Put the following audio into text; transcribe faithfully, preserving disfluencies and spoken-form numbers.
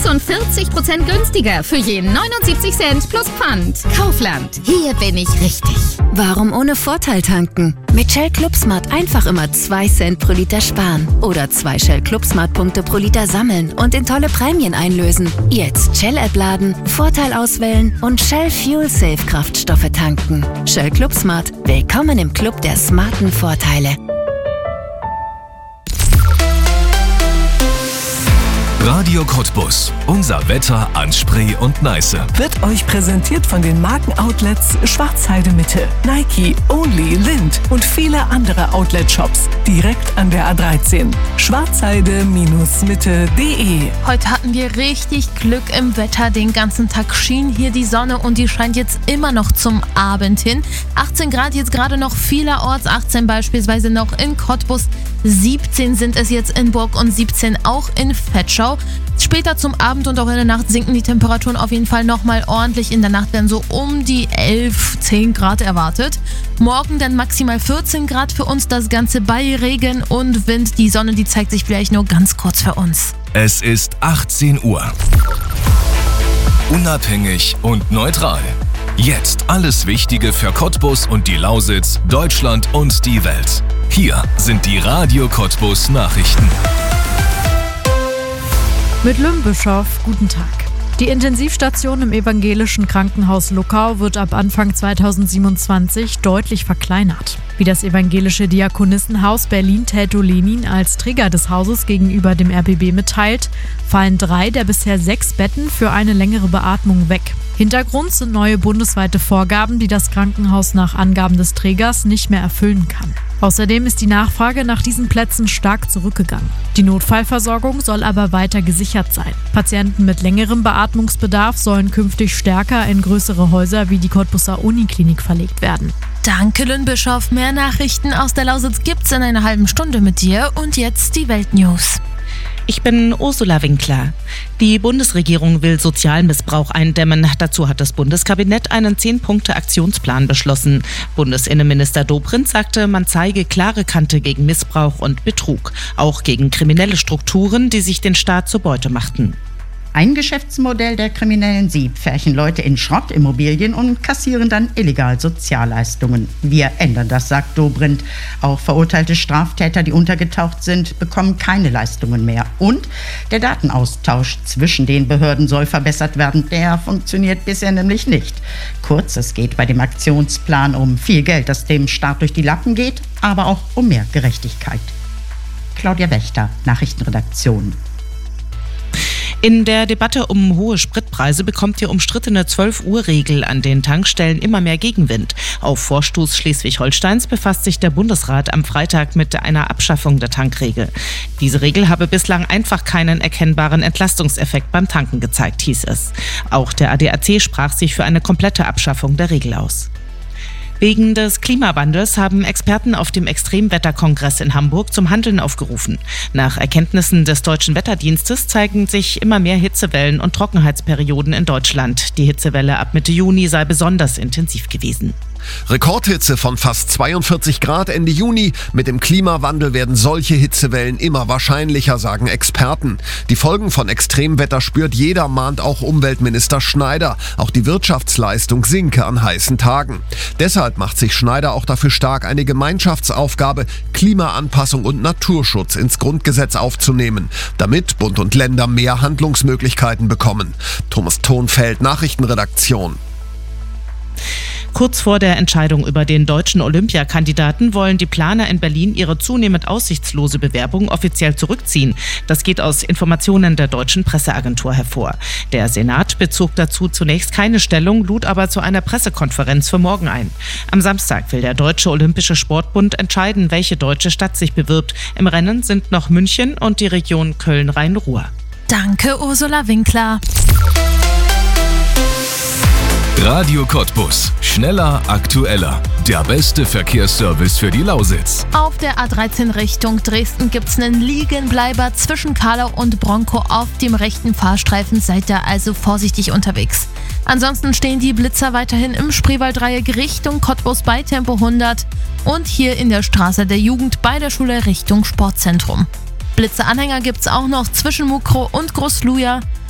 sechsundvierzig Prozent günstiger für jeden neunundsiebzig Cent plus Pfand. Kaufland, hier bin ich richtig. Warum ohne Vorteil tanken? Mit Shell ClubSmart einfach immer zwei Cent pro Liter sparen. Oder zwei Shell ClubSmart-Punkte pro Liter sammeln und in tolle Prämien einlösen. Jetzt Shell-App laden, Vorteil auswählen und Shell Fuel Safe Kraftstoffe tanken. Shell ClubSmart. Willkommen im Club der smarten Vorteile. Radio Cottbus. Unser Wetter an Spree und Neiße. Wird euch präsentiert von den Markenoutlets Schwarzheide Mitte, Nike, Only, Lind und viele andere Outlet-Shops direkt an der A dreizehn. schwarzheide Mitte punkt de. Heute hatten wir richtig Glück im Wetter. Den ganzen Tag schien hier die Sonne und die scheint jetzt immer noch zum Abend hin. achtzehn Grad jetzt gerade noch vielerorts, achtzehn beispielsweise noch in Cottbus, siebzehn sind es jetzt in Burg und siebzehn auch in Vetschau. Später zum Abend und auch in der Nacht sinken die Temperaturen auf jeden Fall nochmal ordentlich. In der Nacht werden so um die elf, zehn Grad erwartet. Morgen dann maximal vierzehn Grad für uns, das Ganze bei Regen und Wind. Die Sonne, die zeigt sich vielleicht nur ganz kurz für uns. Es ist achtzehn Uhr. Unabhängig und neutral. Jetzt alles Wichtige für Cottbus und die Lausitz, Deutschland und die Welt. Hier sind die Radio Cottbus Nachrichten. Mit Lümbischow, guten Tag. Die Intensivstation im evangelischen Krankenhaus Luckau wird ab Anfang zweitausendsiebenundzwanzig deutlich verkleinert. Wie das evangelische Diakonissenhaus Berlin-Teltow-Lenin als Träger des Hauses gegenüber dem R B B mitteilt, fallen drei der bisher sechs Betten für eine längere Beatmung weg. Hintergrund sind neue bundesweite Vorgaben, die das Krankenhaus nach Angaben des Trägers nicht mehr erfüllen kann. Außerdem ist die Nachfrage nach diesen Plätzen stark zurückgegangen. Die Notfallversorgung soll aber weiter gesichert sein. Patienten mit längerem Beatmungsbedarf sollen künftig stärker in größere Häuser wie die Cottbuser Uniklinik verlegt werden. Danke, Lümbischow. Mehr Nachrichten aus der Lausitz gibt's in einer halben Stunde mit dir. Und jetzt die Weltnews. Ich bin Ursula Winkler. Die Bundesregierung will Sozialmissbrauch eindämmen. Dazu hat das Bundeskabinett einen zehn-Punkte-Aktionsplan beschlossen. Bundesinnenminister Dobrindt sagte, man zeige klare Kante gegen Missbrauch und Betrug. Auch gegen kriminelle Strukturen, die sich den Staat zur Beute machten. Ein Geschäftsmodell der Kriminellen: Sie pferchen Leute in Schrottimmobilien und kassieren dann illegal Sozialleistungen. Wir ändern das, sagt Dobrindt. Auch verurteilte Straftäter, die untergetaucht sind, bekommen keine Leistungen mehr. Und der Datenaustausch zwischen den Behörden soll verbessert werden. Der funktioniert bisher nämlich nicht. Kurz, es geht bei dem Aktionsplan um viel Geld, das dem Staat durch die Lappen geht, aber auch um mehr Gerechtigkeit. Claudia Wächter, Nachrichtenredaktion. In der Debatte um hohe Spritpreise bekommt die umstrittene zwölf-Uhr-Regel an den Tankstellen immer mehr Gegenwind. Auf Vorstoß Schleswig-Holsteins befasst sich der Bundesrat am Freitag mit einer Abschaffung der Tankregel. Diese Regel habe bislang einfach keinen erkennbaren Entlastungseffekt beim Tanken gezeigt, hieß es. Auch der A D A C sprach sich für eine komplette Abschaffung der Regel aus. Wegen des Klimawandels haben Experten auf dem Extremwetterkongress in Hamburg zum Handeln aufgerufen. Nach Erkenntnissen des Deutschen Wetterdienstes zeigen sich immer mehr Hitzewellen und Trockenheitsperioden in Deutschland. Die Hitzewelle ab Mitte Juni sei besonders intensiv gewesen. Rekordhitze von fast zweiundvierzig Grad Ende Juni. Mit dem Klimawandel werden solche Hitzewellen immer wahrscheinlicher, sagen Experten. Die Folgen von Extremwetter spürt jeder, mahnt auch Umweltminister Schneider. Auch die Wirtschaftsleistung sinke an heißen Tagen. Deshalb macht sich Schneider auch dafür stark, eine Gemeinschaftsaufgabe, Klimaanpassung und Naturschutz ins Grundgesetz aufzunehmen, damit Bund und Länder mehr Handlungsmöglichkeiten bekommen. Thomas Thonfeld, Nachrichtenredaktion. Kurz vor der Entscheidung über den deutschen Olympiakandidaten wollen die Planer in Berlin ihre zunehmend aussichtslose Bewerbung offiziell zurückziehen. Das geht aus Informationen der deutschen Presseagentur hervor. Der Senat bezog dazu zunächst keine Stellung, lud aber zu einer Pressekonferenz für morgen ein. Am Samstag will der Deutsche Olympische Sportbund entscheiden, welche deutsche Stadt sich bewirbt. Im Rennen sind noch München und die Region Köln-Rhein-Ruhr. Danke, Ursula Winkler. Radio Cottbus. Schneller, aktueller. Der beste Verkehrsservice für die Lausitz. Auf der A dreizehn Richtung Dresden gibt's einen Liegenbleiber zwischen Kahlau und Bronkow auf dem rechten Fahrstreifen. Seid da also vorsichtig unterwegs. Ansonsten stehen die Blitzer weiterhin im Spreewaldreieck Richtung Cottbus bei Tempo hundert und hier in der Straße der Jugend bei der Schule Richtung Sportzentrum. Blitzeranhänger gibt's auch noch zwischen Mukro und Großluja.